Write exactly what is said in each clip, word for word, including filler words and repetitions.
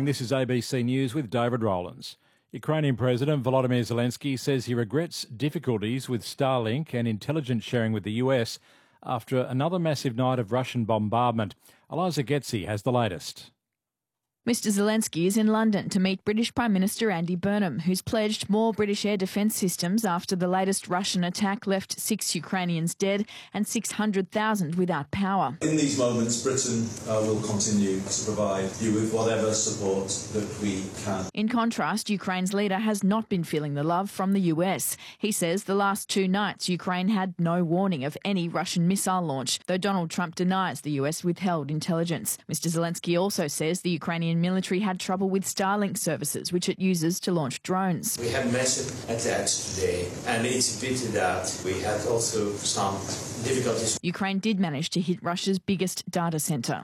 morning. This is A B C News with David Rowlands. Ukrainian President Volodymyr Zelensky says he regrets difficulties with Starlink and intelligence sharing with the U S after another massive night of Russian bombardment. Eliza Getzi has the latest. Mister Zelensky is in London to meet British Prime Minister Andy Burnham, who's pledged more British air defence systems after the latest Russian attack left six Ukrainians dead and six hundred thousand without power. In these moments, Britain uh, will continue to provide you with whatever support that we can. In contrast, Ukraine's leader has not been feeling the love from the U S. He says the last two nights Ukraine had no warning of any Russian missile launch, though Donald Trump denies the U S withheld intelligence. Mister Zelensky also says the Ukrainian military had trouble with Starlink services, which it uses to launch drones. We had massive attacks today, and it's a pity that we had also some difficulties. Ukraine did manage to hit Russia's biggest data centre.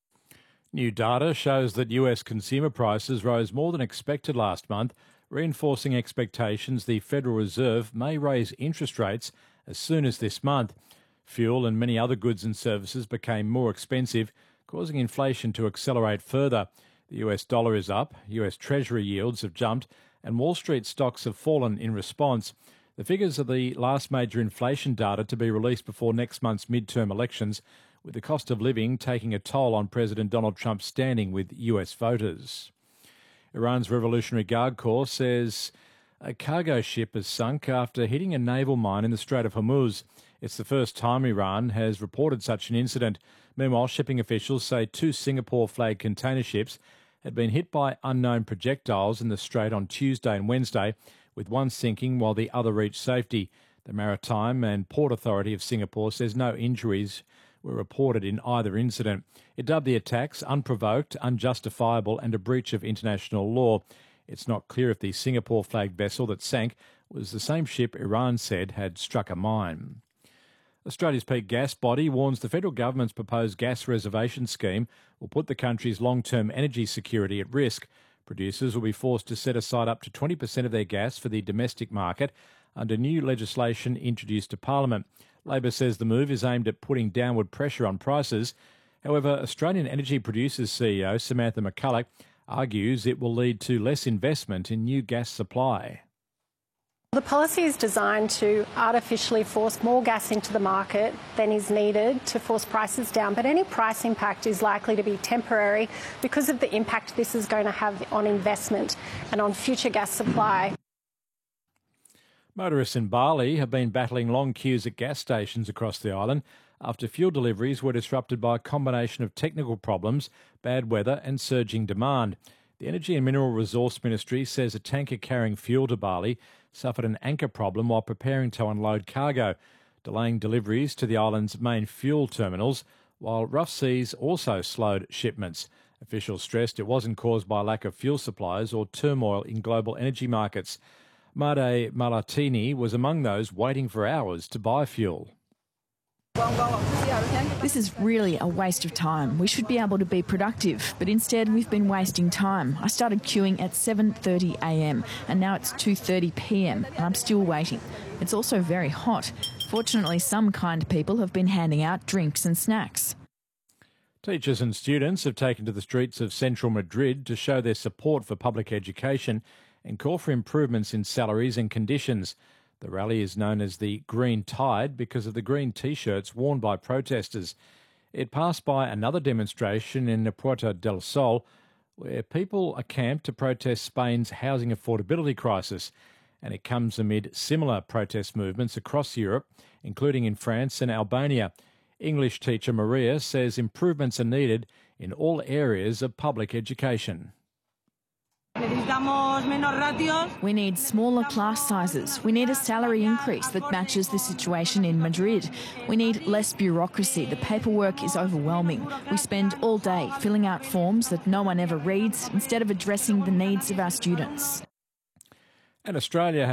New data shows that U S consumer prices rose more than expected last month, reinforcing expectations the Federal Reserve may raise interest rates as soon as this month. Fuel and many other goods and services became more expensive, causing inflation to accelerate further. The U S dollar is up, U S Treasury yields have jumped, and Wall Street stocks have fallen in response. The figures are the last major inflation data to be released before next month's midterm elections, with the cost of living taking a toll on President Donald Trump's standing with U S voters. Iran's Revolutionary Guard Corps says a cargo ship has sunk after hitting a naval mine in the Strait of Hormuz. It's the first time Iran has reported such an incident. Meanwhile, shipping officials say two Singapore-flagged container ships had been hit by unknown projectiles in the Strait on Tuesday and Wednesday, with one sinking while the other reached safety. The Maritime and Port Authority of Singapore says no injuries were reported in either incident. It dubbed the attacks unprovoked, unjustifiable and a breach of international law. It's not clear if the Singapore-flagged vessel that sank was the same ship Iran said had struck a mine. Australia's peak gas body warns the federal government's proposed gas reservation scheme will put the country's long-term energy security at risk. Producers will be forced to set aside up to twenty percent of their gas for the domestic market under new legislation introduced to Parliament. Labor says the move is aimed at putting downward pressure on prices. However, Australian Energy Producers C E O Samantha McCulloch argues it will lead to less investment in new gas supply. The policy is designed to artificially force more gas into the market than is needed to force prices down, but any price impact is likely to be temporary because of the impact this is going to have on investment and on future gas supply. Motorists in Bali have been battling long queues at gas stations across the island after fuel deliveries were disrupted by a combination of technical problems, bad weather and surging demand. The Energy and Mineral Resource Ministry says a tanker carrying fuel to Bali suffered an anchor problem while preparing to unload cargo, delaying deliveries to the island's main fuel terminals, while rough seas also slowed shipments. Officials stressed it wasn't caused by lack of fuel supplies or turmoil in global energy markets. Made Malatini was among those waiting for hours to buy fuel. This is really a waste of time. We should be able to be productive, but instead we've been wasting time. I started queuing at seven thirty a m and now it's two thirty p m and I'm still waiting. It's also very hot. Fortunately, some kind people have been handing out drinks and snacks. Teachers and students have taken to the streets of central Madrid to show their support for public education and call for improvements in salaries and conditions. The rally is known as the Green Tide because of the green T-shirts worn by protesters. It passed by another demonstration in Puerta del Sol, where people are camped to protest Spain's housing affordability crisis, and it comes amid similar protest movements across Europe, including in France and Albania. English teacher Maria says improvements are needed in all areas of public education. We need smaller class sizes. We need a salary increase that matches the situation in Madrid. We need less bureaucracy. The paperwork is overwhelming. We spend all day filling out forms that no one ever reads instead of addressing the needs of our students. And Australia